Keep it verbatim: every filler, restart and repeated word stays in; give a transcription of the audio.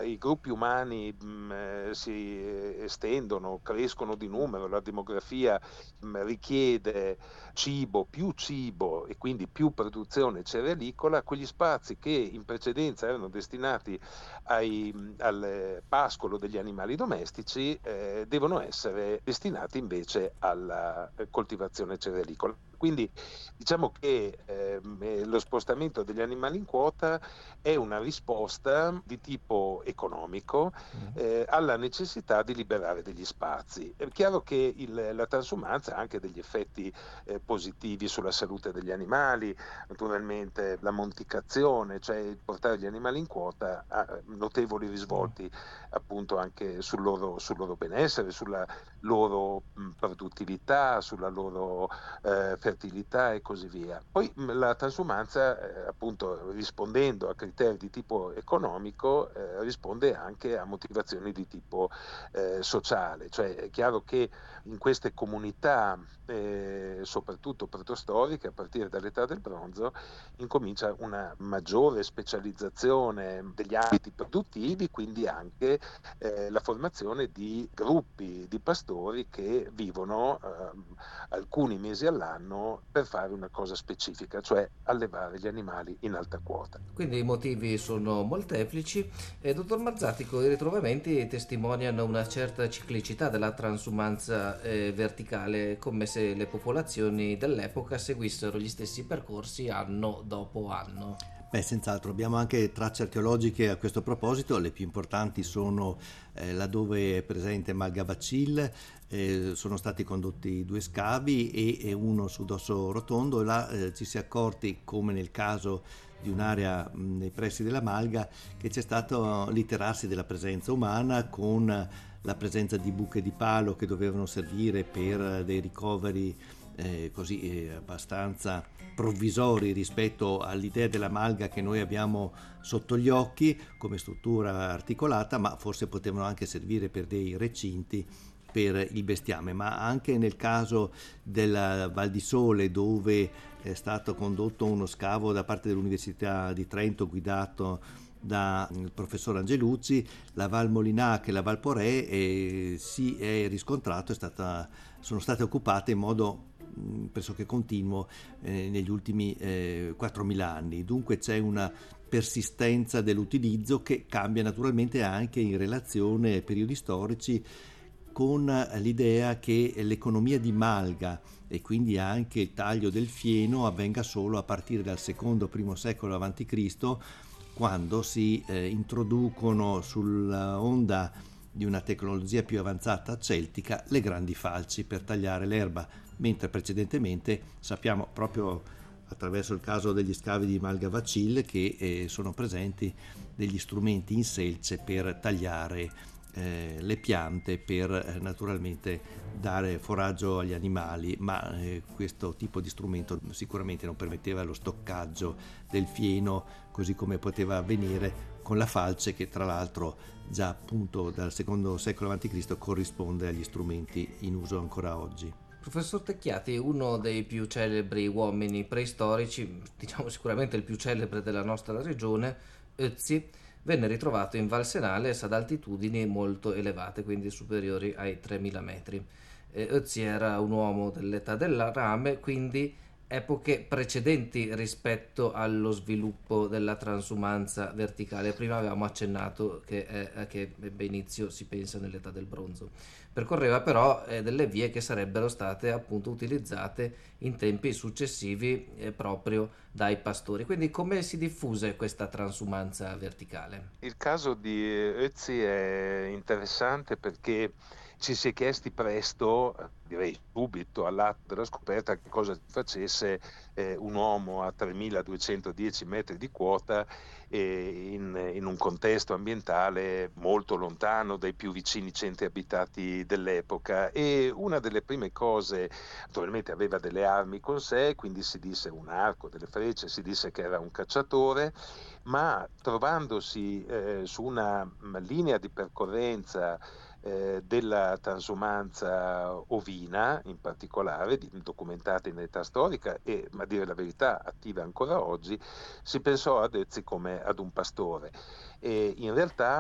i gruppi umani mh, eh, si estendono, crescono di numero, la demografia mh, richiede cibo, più cibo e quindi più produzione cerealicola, quegli spazi che in precedenza erano destinati ai, al pascolo degli animali domestici eh, devono essere destinati invece alla eh, coltivazione cerealicola. Quindi diciamo che ehm, eh, lo spostamento degli animali in quota è una risposta di tipo economico Mm. eh, alla necessità di liberare degli spazi. È chiaro che il- la transumanza ha anche degli effetti eh, positivi sulla salute degli animali, naturalmente la monticazione, cioè il portare gli animali in quota, ha eh, notevoli Mm. risvolti appunto anche sul loro, sul loro benessere, sulla loro mh, produttività, sulla loro eh, fertilità e così via. Poi mh, la transumanza, eh, appunto, rispondendo a criteri di tipo economico, eh, risponde anche a motivazioni di tipo eh, sociale, cioè è chiaro che in queste comunità, eh, soprattutto protostoriche, a partire dall'età del bronzo, incomincia una maggiore specializzazione degli ambiti produttivi, quindi anche eh, la formazione di gruppi di pastori che vivono ehm, alcuni mesi all'anno per fare una cosa specifica, cioè allevare gli animali in alta quota. Quindi i motivi sono molteplici e dottor Marzatico, i ritrovamenti testimoniano una certa ciclicità della transumanza eh, verticale, come se le popolazioni dell'epoca seguissero gli stessi percorsi anno dopo anno. Beh, senz'altro, abbiamo anche tracce archeologiche a questo proposito, le più importanti sono eh, laddove è presente Malgavacil, eh, sono stati condotti due scavi e, e uno su Dosso Rotondo, e là eh, ci si è accorti, come nel caso di un'area mh, nei pressi della Malga, che c'è stato l'iterarsi della presenza umana con la presenza di buche di palo che dovevano servire per dei ricoveri eh, così eh, abbastanza provvisori rispetto all'idea della malga che noi abbiamo sotto gli occhi come struttura articolata, ma forse potevano anche servire per dei recinti per il bestiame. Ma anche nel caso della Val di Sole, dove è stato condotto uno scavo da parte dell'Università di Trento guidato dal professor Angelucci, la Val Molinac e la Val Porè eh, si è riscontrato, è stata, sono state occupate in modo mh, pressoché continuo eh, negli ultimi eh, quattromila anni. Dunque c'è una persistenza dell'utilizzo che cambia naturalmente anche in relazione ai periodi storici, con l'idea che l'economia di malga e quindi anche il taglio del fieno avvenga solo a partire dal secondo primo secolo avanti Cristo, quando si eh, introducono sulla onda di una tecnologia più avanzata celtica le grandi falci per tagliare l'erba, mentre precedentemente sappiamo proprio attraverso il caso degli scavi di Malgavacil che eh, sono presenti degli strumenti in selce per tagliare eh, le piante, per eh, naturalmente dare foraggio agli animali, ma eh, questo tipo di strumento sicuramente non permetteva lo stoccaggio del fieno così come poteva avvenire con la falce, che tra l'altro già appunto dal secondo secolo avanti Cristo corrisponde agli strumenti in uso ancora oggi. Professor Tecchiati, uno dei più celebri uomini preistorici, diciamo sicuramente il più celebre della nostra regione, Ötzi, venne ritrovato in Val Senales ad altitudini molto elevate, quindi superiori ai tremila metri. Eh, Ötzi era un uomo dell'età del rame, quindi epoche precedenti rispetto allo sviluppo della transumanza verticale. Prima avevamo accennato che, eh, che ebbe inizio, si pensa, nell'età del bronzo. Percorreva però eh, delle vie che sarebbero state appunto utilizzate in tempi successivi eh, proprio dai pastori. Quindi come si diffuse questa transumanza verticale? Il caso di Ötzi è interessante perché ci si è chiesti presto, eh, direi subito, all'atto della scoperta, che cosa facesse eh, un uomo a tremiladuecentodieci metri di quota eh, in, in un contesto ambientale molto lontano dai più vicini centri abitati dell'epoca. E una delle prime cose, naturalmente aveva delle armi con sé, quindi si disse un arco, delle frecce, si disse che era un cacciatore, ma trovandosi eh, su una mh, linea di percorrenza eh, della transumanza ovina, in particolare, di- documentata in età storica e, a dire la verità, attiva ancora oggi, si pensò ad Ezzi come ad un pastore. E in realtà